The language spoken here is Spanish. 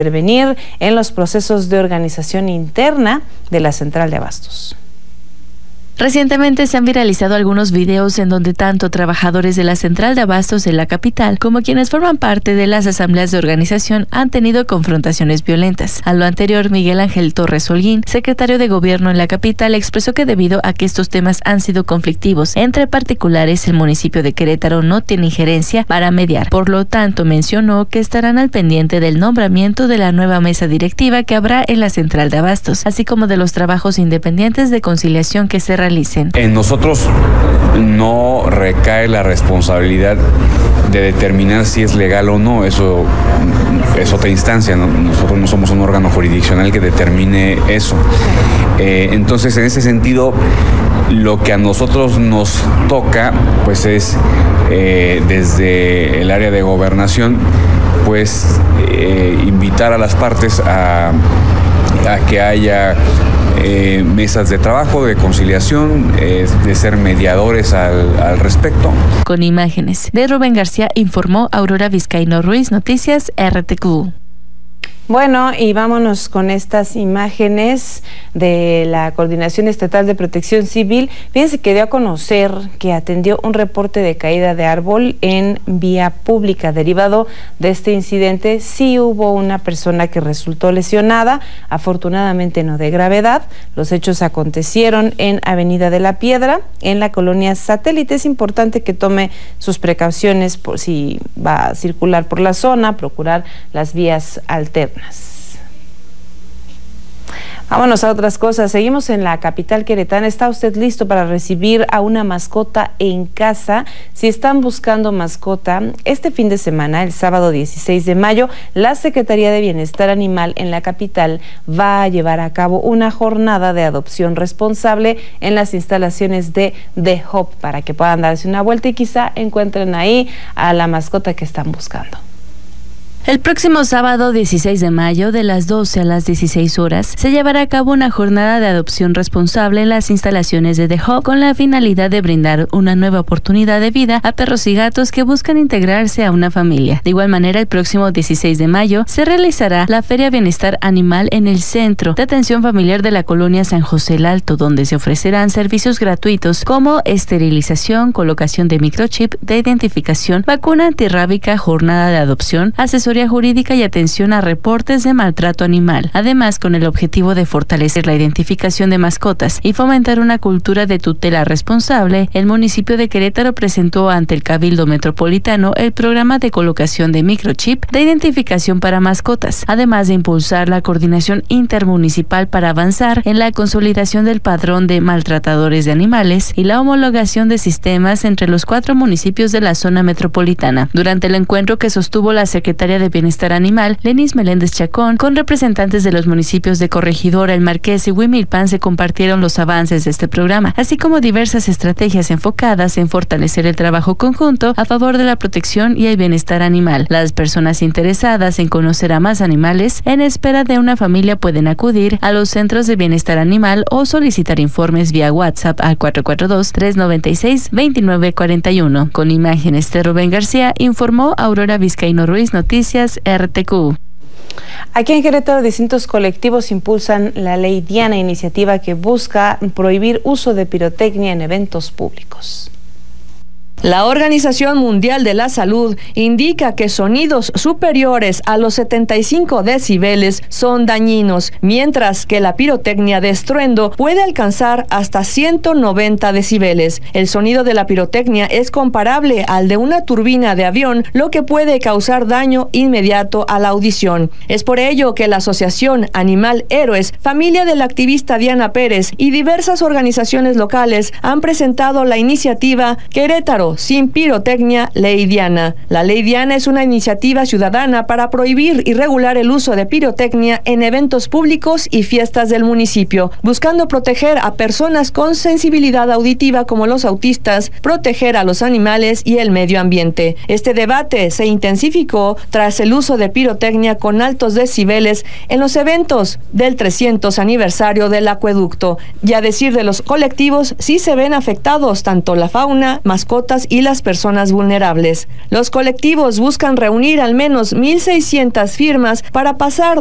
intervenir en los procesos de organización interna de la central de abastos. Recientemente se han viralizado algunos videos en donde tanto trabajadores de la central de abastos de la capital como quienes forman parte de las asambleas de organización han tenido confrontaciones violentas. A lo anterior, Miguel Ángel Torres Holguín, secretario de Gobierno en la capital, expresó que debido a que estos temas han sido conflictivos entre particulares, el municipio de Querétaro no tiene injerencia para mediar. Por lo tanto, mencionó que estarán al pendiente del nombramiento de la nueva mesa directiva que habrá en la central de abastos, así como de los trabajos independientes de conciliación que se realicen. En nosotros no recae la responsabilidad de determinar si es legal o no, eso es otra instancia, ¿no? Nosotros no somos un órgano jurisdiccional que determine eso. Entonces, en ese sentido, lo que a nosotros nos toca, pues es desde el área de gobernación, pues invitar a las partes a que haya mesas de trabajo, de conciliación, de ser mediadores al respecto. Con imágenes de Rubén García, informó Aurora Vizcaíno Ruiz, Noticias RTQ. Bueno, y vámonos con estas imágenes de la Coordinación Estatal de Protección Civil. Fíjense que dio a conocer que atendió un reporte de caída de árbol en vía pública. Derivado de este incidente, sí hubo una persona que resultó lesionada, afortunadamente no de gravedad. Los hechos acontecieron en Avenida de la Piedra, en la colonia Satélite. Es importante que tome sus precauciones por si va a circular por la zona, procurar las vías alternas. Vámonos a otras cosas. Seguimos en la capital queretana. ¿Está usted listo para recibir a una mascota en casa? Si están buscando mascota, este fin de semana, el sábado 16 de mayo, la Secretaría de Bienestar Animal en la capital va a llevar a cabo una jornada de adopción responsable en las instalaciones de The Hub para que puedan darse una vuelta y quizá encuentren ahí a la mascota que están buscando. El próximo sábado 16 de mayo, de las 12 a las 16 horas, se llevará a cabo una jornada de adopción responsable en las instalaciones de The Hub con la finalidad de brindar una nueva oportunidad de vida a perros y gatos que buscan integrarse a una familia. De igual manera, el próximo 16 de mayo se realizará la Feria Bienestar Animal en el Centro de Atención Familiar de la colonia San José el Alto, donde se ofrecerán servicios gratuitos como esterilización, colocación de microchip de identificación, vacuna antirrábica, jornada de adopción, asesoría jurídica y atención a reportes de maltrato animal. Además, con el objetivo de fortalecer la identificación de mascotas y fomentar una cultura de tutela responsable, el municipio de Querétaro presentó ante el Cabildo Metropolitano el programa de colocación de microchip de identificación para mascotas, además de impulsar la coordinación intermunicipal para avanzar en la consolidación del padrón de maltratadores de animales y la homologación de sistemas entre los 4 municipios de la zona metropolitana. Durante el encuentro que sostuvo la secretaria de Bienestar Animal, Lenis Meléndez Chacón, con representantes de los municipios de Corregidora, El Marqués y Huimilpan, se compartieron los avances de este programa, así como diversas estrategias enfocadas en fortalecer el trabajo conjunto a favor de la protección y el bienestar animal. Las personas interesadas en conocer a más animales en espera de una familia pueden acudir a los centros de bienestar animal o solicitar informes vía WhatsApp al 442-396-2941. Con imágenes de Rubén García, informó Aurora Vizcaíno Ruiz, Noticias RTQ. Aquí en Querétaro, distintos colectivos impulsan la Ley Diana, iniciativa que busca prohibir uso de pirotecnia en eventos públicos. La Organización Mundial de la Salud indica que sonidos superiores a los 75 decibeles son dañinos, mientras que la pirotecnia de estruendo puede alcanzar hasta 190 decibeles. El sonido de la pirotecnia es comparable al de una turbina de avión, lo que puede causar daño inmediato a la audición. Es por ello que la Asociación Animal Héroes, familia de la activista Diana Pérez, y diversas organizaciones locales han presentado la iniciativa Querétaro sin pirotecnia, Ley Diana. La Ley Diana es una iniciativa ciudadana para prohibir y regular el uso de pirotecnia en eventos públicos y fiestas del municipio, buscando proteger a personas con sensibilidad auditiva como los autistas, proteger a los animales y el medio ambiente. Este debate se intensificó tras el uso de pirotecnia con altos decibeles en los eventos del 300 aniversario del acueducto. Y a decir de los colectivos, sí se ven afectados tanto la fauna, mascotas niñas y las personas vulnerables. Los colectivos buscan reunir al menos 1,600 firmas para pasar